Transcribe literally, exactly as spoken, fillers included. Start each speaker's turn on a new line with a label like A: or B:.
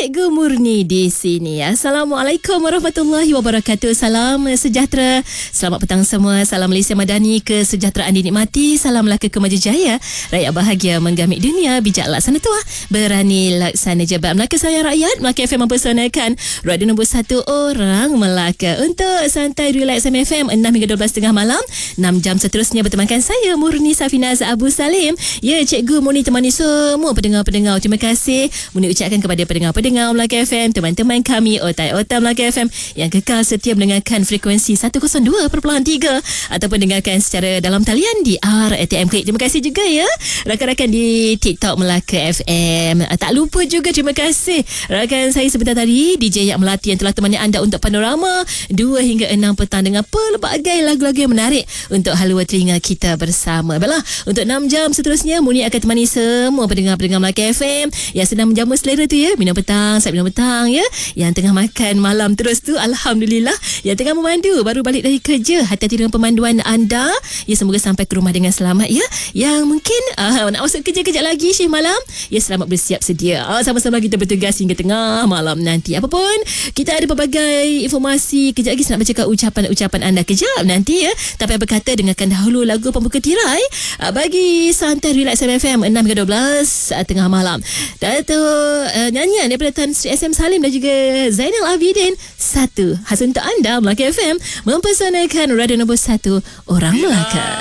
A: Cikgu Murni di sini. Assalamualaikum warahmatullahi wabarakatuh. Salam sejahtera. Selamat petang semua. Salam Malaysia Madani, kesejahteraan dinikmati. Salam Melaka Kemaja Jaya. Rakyat bahagia menggamit dunia. Bijak laksana tua, berani laksana jabat. Melaka saya rakyat. Melaka F M mempersanakan radio nombor satu orang Melaka. Untuk santai relax M F M enam hingga dua belas tiga puluh malam. enam jam seterusnya bertemankan saya Murni Safinaz Abu Salim. Ya, Cikgu Murni temani semua pendengar-pendengar. Terima kasih Murni ucapkan kepada pendengar-pendengar Melaka F M, teman-teman kami otai-otai Melaka F M yang kekal setia mendengarkan frekuensi seratus dua perpuluhan tiga ataupun dengarkan secara dalam talian di R T M Klik. Terima kasih juga ya rakan-rakan di TikTok Melaka F M. Tak lupa juga terima kasih rakan saya sebentar tadi D J Yak Melati yang telah temani anda untuk panorama dua hingga enam petang dengan pelbagai lagu-lagu yang menarik untuk halua telinga kita bersama. Baiklah, untuk enam jam seterusnya Murni akan temani semua pendengar-pendengar Melaka F M yang sedang menjamu selera tu ya, minum petang, saat minum petang ya, yang tengah makan malam terus tu, Alhamdulillah, yang tengah memandu baru balik dari kerja, hati-hati dengan pemanduan anda ya, semoga sampai ke rumah dengan selamat ya. Yang mungkin uh, nak masuk kerja kejap lagi shift malam ya, selamat bersiap sedia. uh, sama-sama kita bertugas hingga tengah malam nanti. Apapun, kita ada pelbagai informasi. Kejap lagi nak bercakap ucapan-ucapan anda kejap nanti ya. Tapi apa kata, dengarkan dahulu lagu pembuka tirai uh, bagi santai relax M F M enam hingga dua belas uh, tengah malam. Dato' uh, nyanyian daripada Tan Sri S M Salim dan juga Zainal Abidin. Satu khas untuk anda Melaka F M mempersanakan radio nombor satu orang Melaka.